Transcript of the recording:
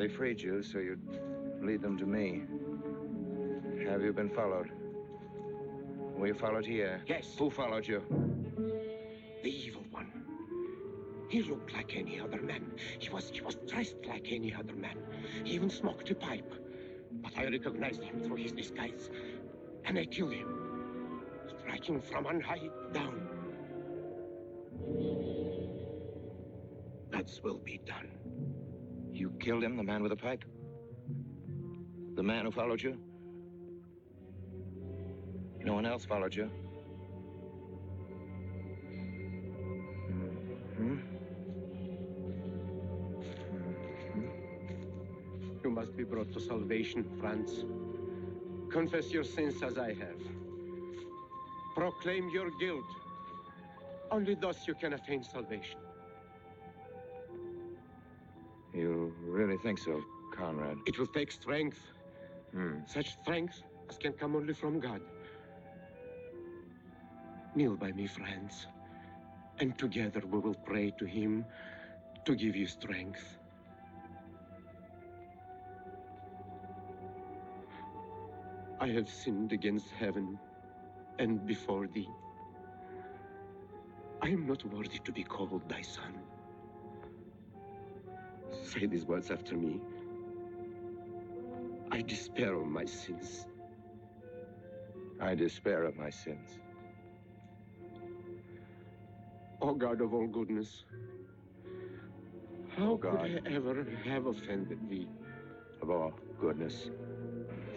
They freed you so you'd lead them to me. Have you been followed? Were you followed here? Yes. Who followed you? The evil one. He looked like any other man. He was dressed like any other man. He even smoked a pipe. But I recognized him through his disguise. And I killed him. Striking from on high down. God's will be done. You killed him, the man with the pipe? The man who followed you? No one else followed you? You must be brought to salvation, Franz. Confess your sins as I have. Proclaim your guilt. Only thus you can attain salvation. You really think so, Conrad? It will take strength. Such strength as can come only from God. Kneel by me, Franz. And together we will pray to him to give you strength. I have sinned against heaven and before thee. I am not worthy to be called thy son. Say these words after me. I despair of my sins. I despair of my sins. O God of all goodness, how could I ever have offended thee? Of all goodness.